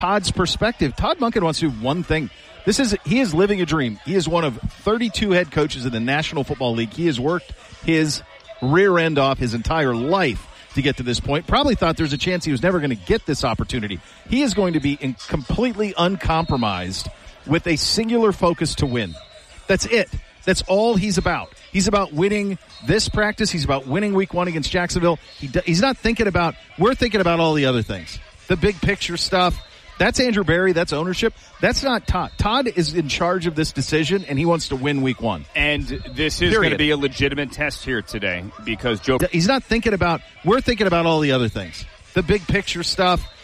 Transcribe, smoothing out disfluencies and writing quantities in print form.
Todd's perspective, Todd Monken wants to do one thing. He is living a dream. He is one of 32 head coaches in the National Football League. He has worked his rear end off his entire life to get to this point. Probably thought there's a chance he was never going to get this opportunity. He is going to be completely uncompromised with a singular focus to win. That's it. That's all he's about. He's about winning this practice. He's about winning week 1 against Jacksonville. He's not thinking about, we're thinking about all the other things. The big picture stuff. That's Andrew Berry. That's ownership. That's not Todd. Todd is in charge of this decision, and he wants to win week 1. And this is going to be a legitimate test here today because Joe. He's not thinking about, we're thinking about all the other things. The big picture stuff.